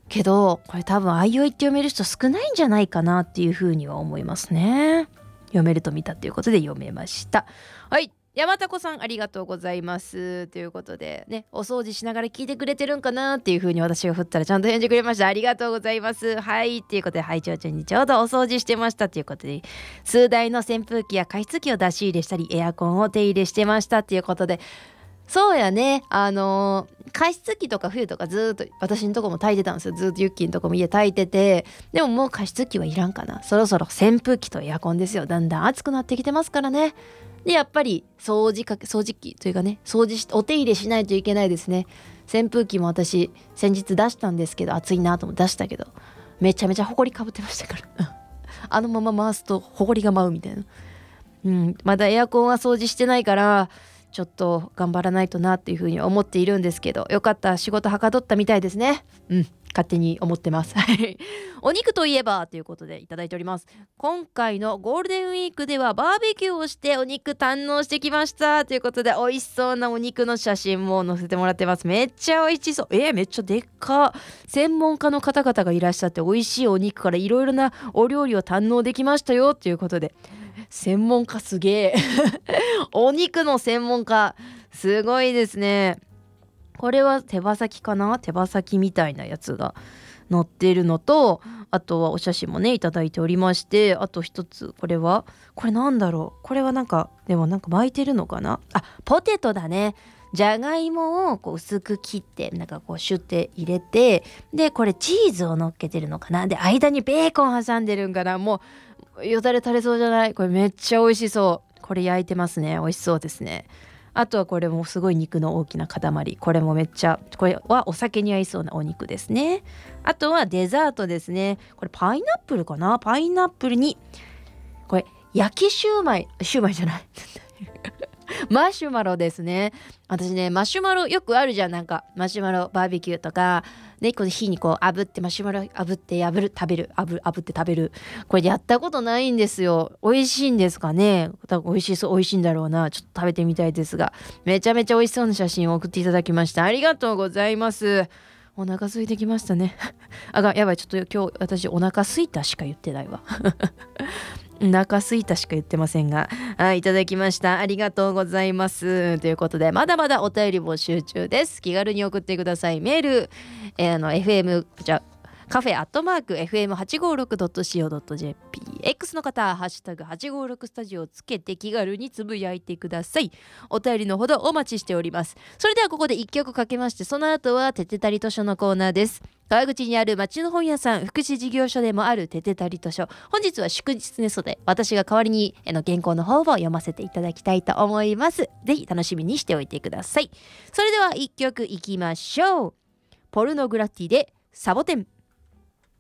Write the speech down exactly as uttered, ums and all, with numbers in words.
けどこれ多分あいおいって読める人少ないんじゃないかなっていうふうには思いますね。読めると見たということで読めました。はい、山田子さんありがとうございますということでね、お掃除しながら聞いてくれてるんかなっていう風に私が振ったらちゃんと返事くれました。ありがとうございます。はいということで、はいちょうちょにちょうどお掃除してましたということで、数台の扇風機や加湿器を出し入れしたりエアコンを手入れしてましたということで、そうやね、あのー、加湿器とか冬とかずっと私のとこも炊いてたんですよ。ずっとユッキーのとこも家炊いてて、でももう加湿器はいらんかな、そろそろ扇風機とエアコンですよ。だんだん暑くなってきてますからね。でやっぱり掃除か掃除機というかね、掃除しお手入れしないといけないですね。扇風機も私先日出したんですけど、暑いなとも出したけどめちゃめちゃホコリかぶってましたからあのまま回すとホコリが舞うみたいな。うん、まだエアコンは掃除してないからちょっと頑張らないとなっていうふうに思っているんですけど、よかった、仕事はかどったみたいですね。うん、勝手に思ってますお肉といえばということでいただいております。今回のゴールデンウィークではバーベキューをしてお肉堪能してきましたということで、美味しそうなお肉の写真も載せてもらってます。めっちゃ美味しそう。えー、めっちゃでっか。専門家の方々がいらっしゃって美味しいお肉からいろいろなお料理を堪能できましたよということで、専門家すげえお肉の専門家すごいですね。これは手羽先かな、手羽先みたいなやつが載っているのと、あとはお写真もねいただいておりまして、あと一つこれはこれなんだろう、これはなんかでもなんか巻いてるのかな、あポテトだね。じゃがいもをこう薄く切ってなんかこうシュッて入れて、でこれチーズを乗っけてるのかな、で間にベーコン挟んでるんかな、もうよだれ垂れそうじゃない？これめっちゃ美味しそう。これ焼いてますね。美味しそうですね。あとはこれもすごい肉の大きな塊、これもめっちゃ、これはお酒に合いそうなお肉ですね。あとはデザートですね。これパイナップルかな、パイナップルにこれ焼きシューマイ、シューマイじゃないマシュマロですね。私ねマシュマロよくあるじゃん、なんかマシュマロバーベキューとかね、この火にこう炙ってマシュマロ炙って炙る食べる炙る炙って食べる、これやったことないんですよ。美味しいんですかね。多分美味しそう、美味しいんだろうな。ちょっと食べてみたいですが、めちゃめちゃ美味しそうな写真を送っていただきました。ありがとうございます。お腹空いてきましたねあがやばい、ちょっと今日私お腹空いたしか言ってないわお腹すいたしか言ってませんが、あいただきました。ありがとうございますということで、まだまだお便り募集中です。気軽に送ってください。メール、えー、あの エフエム じゃカフェアットマーク エフエムはちごーろくドットシーオードットジェーピー X の方はハッシュタグはちごーろくスタジオをつけて気軽につぶやいてください。お便りのほどお待ちしております。それではここでいっきょくかけまして、その後はててたり図書のコーナーです。川口にある町の本屋さん、福祉事業所でもあるててたり図書、本日は祝日ですので私が代わりにの原稿の方を読ませていただきたいと思います。ぜひ楽しみにしておいてください。それではいっきょくいきましょう。ポルノグラフィティでサボテン。